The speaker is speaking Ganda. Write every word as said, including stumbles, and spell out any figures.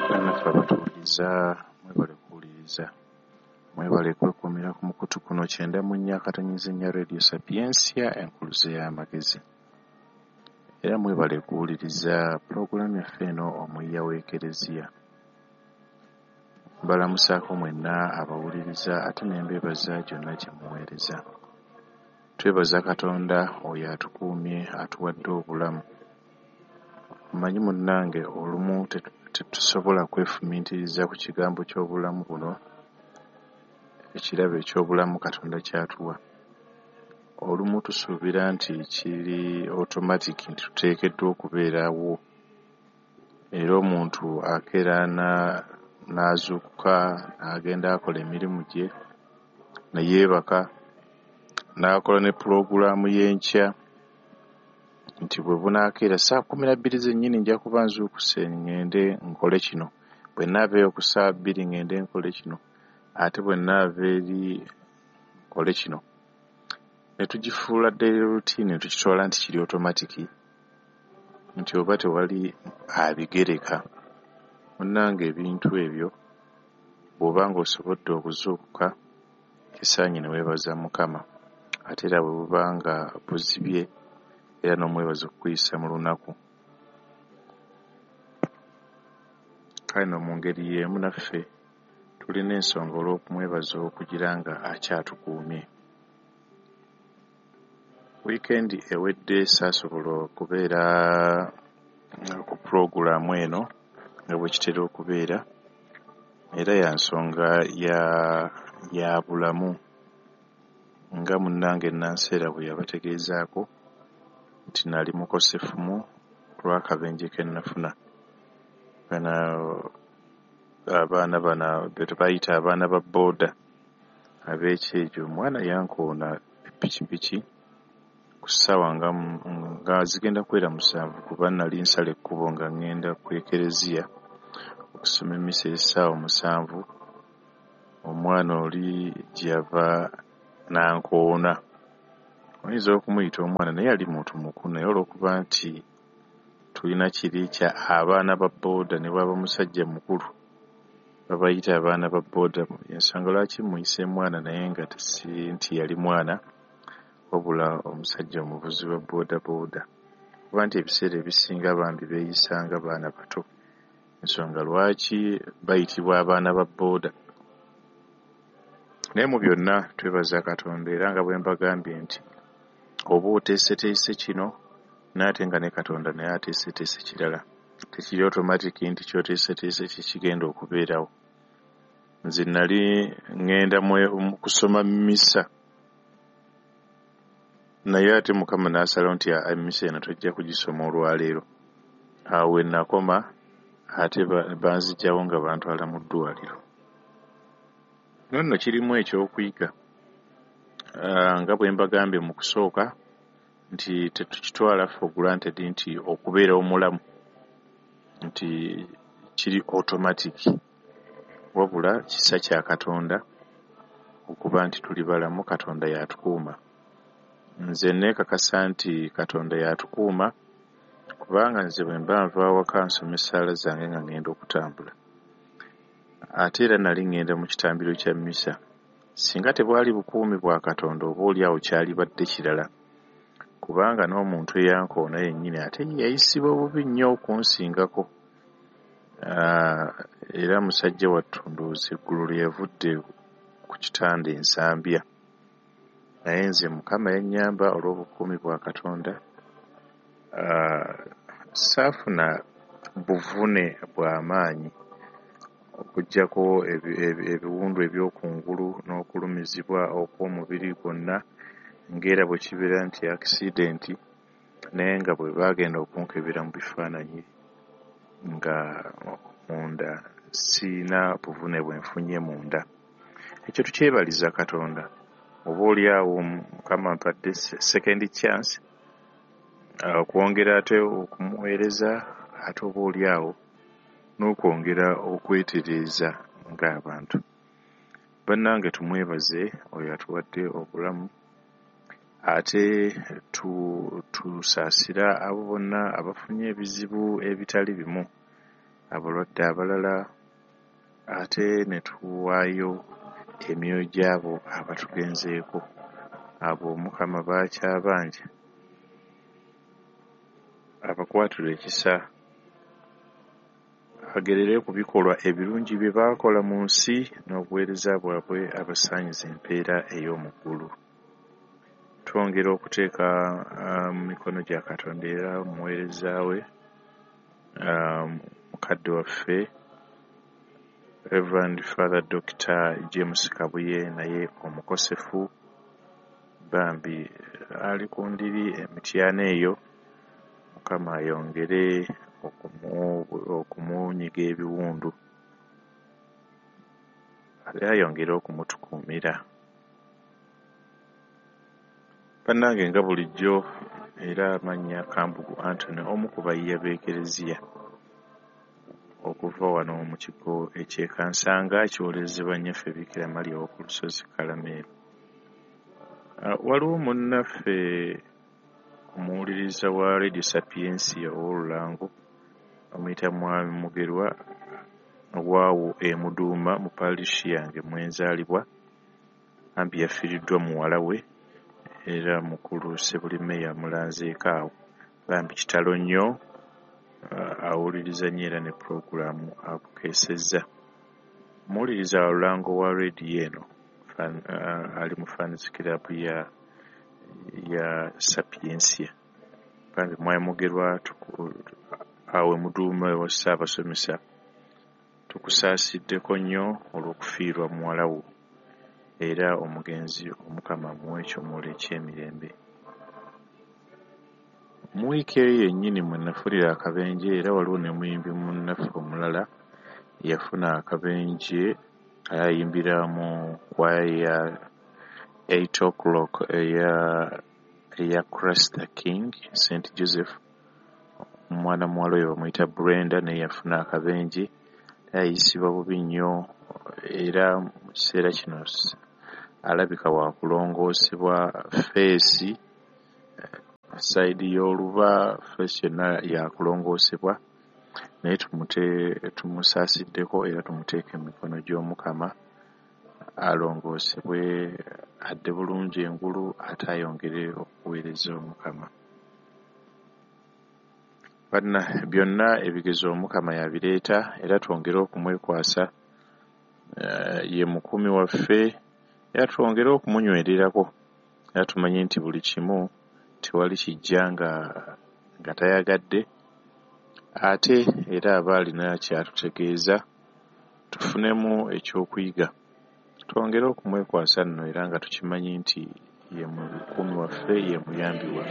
Bannaffe abatuwuliriza mwebale kuwuliriza, mwebale kwekuumira ku mukutu kuno kyenda mu nnya akatonnyeze nnya Radio Sapiensia enkuluze y'amagezi. Era mwebale kuwuliriza pulogulaamu yaffe eno Omuyya w'Ekereziya. Mbalamusaako mwenna abawuliriza ate ne mbeebaza gyonna gye muweereza. Twebaza Katonda oyo atukuumye atuwadde obulamu. Mmanyi munnange olumu tetusobola kwefumiitiriza ku kigambo ky'obulamu buno, ekirabo eky'obulamu Katonda kyatuwa. Olumu tusuubira nti kiri automatic, nti tuteekeddwa okubeerawo, era omuntu akeera n'azuukuka n'agenda akola emirimu gye, ne yeebaka, n'akola ne pulogulaamu y'enkya, nti bwe bunaakeera saa kkumi na bbiri zennyini nja kuba nzuukuse ngende nkole kino, bwe nnaavayo ku saa bbiri ngende nkole kino, ate bwe nnaava eri nkole kino. Ne tugifuula daily routine, ne tukitwala nti kiri automatic, nti oba tewali abigereka. Munnange ebintu ebyo bw'oba ng'osobodde okuzuukuka kisaanye ne weebaza Mukama, ate era bwe buba nga buzibye era n'omwebaza okukuyisa mu lunaku. Kale no mu ngeri y'emu naffe tulina ensonga olw'okumwebaza okugira nga akyatukuumye. Wiikendi ewedde saasobola okubeera ku pulogulaamu eno nga bwe kitera okubeera, era ya nsonga ya ya bulamu nga munnange Nanseera bwe yabategeezaako nti nali mukosefumu lw'akabenje ke nnafuna. Bano abaana bano be bayita abaana ba booda ab'ekyejo, omwana yankoona pikipiki ku ssaawa nga nga zigenda kwera musanvu, kuba nali nsala ekkubo nga ngenda ku Ekereziya okusoma emmisa essaawa musanvu. Omwana oli gy'ava n'ankoona. Oyinza okumuyita omwana naye yali muntu mukulu, naye olw'okuba nti tulina kiri kya abaana ba booda ne bw'aba musajja mukulu babayita abaana ba booda. Ensonga lwaki muyise mwana naye nga si nti yali mwana, wabula omusajja omuvuzi wa booda booda, kuba nti ebiseera ebisinga bambi beeyisa nga baana bato. Ensonga lwaki bayitibwa abaana ba booda. Naye mu byonna twebaza Katonda, era nga bwe mbagambye nti oba oteeseteese kino n'ate nga ne Katonda naye ateeseteese kirala. Tekiri automatic nti ky'oteeseteese kye kigenda okubeerawo. Nze nali ngenda mu kusoma mmisa, naye ate Mukama n'asalawo nti emmisa eno tojja kugisoma olwaleero. Awo we nakoma ate banzigyawo nga bantwala mu ddwaliro. Nonno kirimu ekyokuyiga. Nga bwe mbagambye mu kusooka nti tetukitwala for granted nti okubeera omulamu nti kiri automatic, wabula kisa kya Katonda okuba nti tuli balamu. Katonda yatukuuma. Nze neekakasa nti Katonda yatukuuma kubanga nze bwe mba nva awaka nsoma essaala zange nga ngenda okutambula, ate era nali ngenda mu kitambiro kya mmisa. Singa tebwali bukuumi bwa Katonda oba oliawo kyalibadde kirala, kubanga n'omuntu eyankoona yennyini ate yayisibwa bubi nnyo okunsingako. Era musajja wattu ndowooza eggulu lye yavudde ku kitanda ensambya, naye nze Mukama yannyamba olw'obukuumi bwa Katonda. Saafuna buvune bw'amaanyi okuggyako ebiwundu eby'okungulu n'okulumizibwa okw'omubiri gwonna, ng'era bwe kibeera nti akisidenti, naye nga bwe baagenda okunkebera mu bifaananyi nga munda siina buvune bwe nfunye munda. Ekyo tukyebaliza Katonda. Oba oliawo Mukama mpadde second chance okwongera ate okumuweereza, ate oba oliawo n'okwongera okwetereeza ng'abantu. Bannange tumwebaze oyo atuwadde obulamu, ate tusaasira abo bonna abafunye ebizibu ebitali bimu abalwadde abalala ate ne tuwaayo emyoyo gy'abo abatugenzeeko. Abo Omukama baakyabanja abakwatirwe ekisa, bagerere ku bikolwa ebirungi bye baakola mu nsi n'obuweereza bwabwe abasaanyiza empeera ey'omu ggulu. Twongera okuteeka mu mikono gya Katonda era omuweereza we mukadde waffe Reverend Father Doctor James Kabuye, naye omukosefu bambi ali ku ndiri emityana eyo. Mukama ayongere okumunyiga ebiwundu, ayongere okumutukuumira. Bannange nga bulijjo era amannya Kambugu Anthony, omu ku bayiiya b'Ekereziya okuva wano mu kigo eky'Ekansanga kyolezebwa nnyaffe Bikira Maria ow'oku lusozi Kalameero. Waliwo munnaffe omuwuliriza wa Radio Sapiensia ow'Olulango omuyita Mwami Mugerwa waawo e Muduuma mu paalishi yange mwenzaalibwa, ambi yafiiriddwa muwala we era mukulu Sebulimeya mulanzeeko awo. Bambi kitalo nnyo, awuliriza nnyo era ne pulogulaamu abukeesezza. Muwuliriza wa Lulango wa rediyo eno ali mu Fans Club ya ya Sapiensia. Bambi Mwami Mugerwa awe Muduuma wa Ssaabasomesa, tukusaasiddeko nnyo olw'okufiirwa muwala wo, era omugenzi Omukama muwe ekyomwoyo eky'emirembe. Mu wiiki eyo yennyini mwe nafulira akabenje, era waliwo ne muyimbi munnaffe omulala yafuna akabenje ayayimbira mu kwaya ya eight o'clock eya eya Christ the King Saint Joseph. Omwana muwala oyo bamuyita Brenda, naye yafuna akabenje, yayisibwa bubi nnyo era mu kiseera kino alabika waakulongoosebwa feesi, sayidi y'oluba feesi yonna yakulongoosebwa, naye tumute tumusaasiddeko era tumuteeke mu mikono gy'Omukama alongoosebwe adde bulungi engulu ate ayongere okuweereza Omukama. Banna byonna ebigezo Omukama yabireeta era twongere okumwekwasa. Ye mukumi waffe era twongere okumunywererako era tumanye nti buli kimu tewali kijja nga nga tayagadde, ate era aba alina kyatutegeeza tufunemu ekyokuyiga. Twongere okumwekwasa nno era nga tukimanyi nti ye mukumi waffe, ye muyambi waffe.